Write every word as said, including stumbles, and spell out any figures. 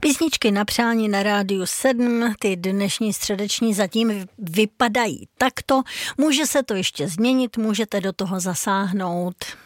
Písničky na přání na rádiu sedm, ty dnešní středeční zatím vypadají takto. Může se to ještě změnit, můžete do toho zasáhnout